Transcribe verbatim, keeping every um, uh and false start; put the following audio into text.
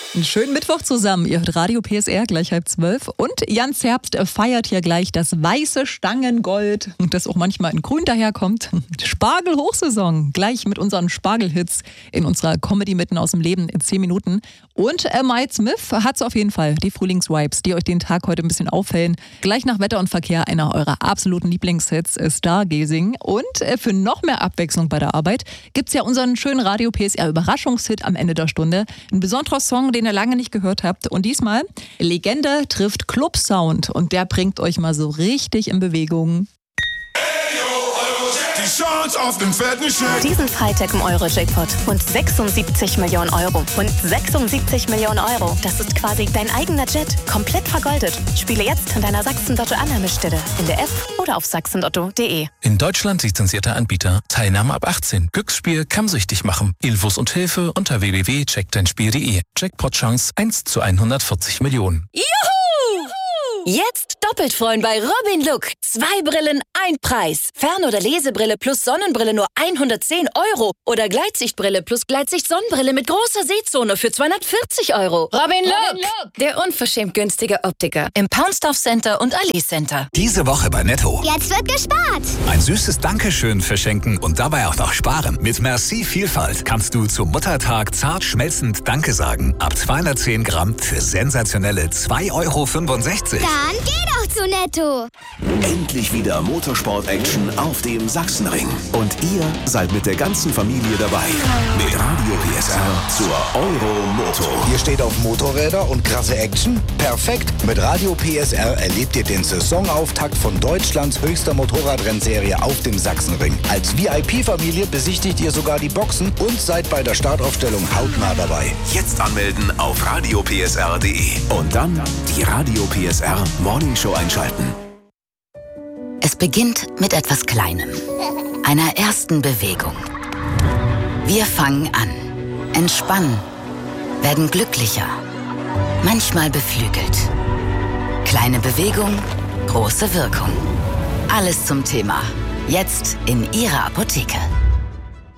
Einen schönen Mittwoch zusammen. Ihr hört Radio P S R, gleich halb zwölf. Und Jan Zerbst feiert hier gleich das weiße Stangengold, das auch manchmal in grün daherkommt. Spargel-Hochsaison, gleich mit unseren Spargel-Hits in unserer Comedy mitten aus dem Leben in zehn Minuten. Und äh, Mike Smith hat's auf jeden Fall, die Frühlingsvibes, die euch den Tag heute ein bisschen aufhellen. Gleich nach Wetter und Verkehr einer eurer absoluten Lieblingshits, äh, Stargazing. Und äh, für noch mehr Abwechslung bei der Arbeit gibt's ja unseren schönen Radio P S R Überraschungshit am Ende der Stunde. Ein besonderer Song, den ihr lange nicht gehört habt. Und diesmal Legende trifft Club-Sound. Und der bringt euch mal so richtig in Bewegung. Die Chance auf den fetten Scheck. Diesen Freitag im Euro-Jackpot. Und sechsundsiebzig Millionen Euro. Und sechsundsiebzig Millionen Euro. Das ist quasi dein eigener Jet. Komplett vergoldet. Spiele jetzt an deiner Sachsen-Lotto-Annahmestelle. In der App oder auf sachsenlotto punkt de. In Deutschland lizenzierter Anbieter. Teilnahme ab achtzehn. Glücksspiel kann süchtig machen. Infos und Hilfe unter w w w punkt check dein spiel punkt de. Jackpot-Chance eins zu hundertvierzig Millionen. Juhu! Jetzt doppelt freuen bei Robin Look. Zwei Brillen, ein Preis. Fern- oder Lesebrille plus Sonnenbrille nur hundertzehn Euro. Oder Gleitsichtbrille plus Gleitsicht-Sonnenbrille mit großer Sehzone für zweihundertvierzig Euro. Robin Look, Robin Look. Der unverschämt günstige Optiker im Poundstuff Center und Ali Center. Diese Woche bei Netto. Jetzt wird gespart. Ein süßes Dankeschön verschenken und dabei auch noch sparen. Mit Merci Vielfalt kannst du zum Muttertag zart schmelzend Danke sagen. Ab zweihundertzehn Gramm für sensationelle zwei Euro fünfundsechzig. Dann geh doch zu Netto. Endlich wieder Motorsport-Action auf dem Sachsenring. Und ihr seid mit der ganzen Familie dabei. Mit Radio P S R zur Euro-Motor. Ihr steht auf Motorräder und krasse Action? Perfekt! Mit Radio P S R erlebt ihr den Saisonauftakt von Deutschlands höchster Motorradrennserie auf dem Sachsenring. Als V I P-Familie besichtigt ihr sogar die Boxen und seid bei der Startaufstellung hautnah dabei. Jetzt anmelden auf radio p s r punkt de. Und dann die Radio P S R Morning Show einschalten. Es beginnt mit etwas Kleinem, einer ersten Bewegung. Wir fangen an, entspannen, werden glücklicher, manchmal beflügelt. Kleine Bewegung, große Wirkung. Alles zum Thema. Jetzt in Ihrer Apotheke.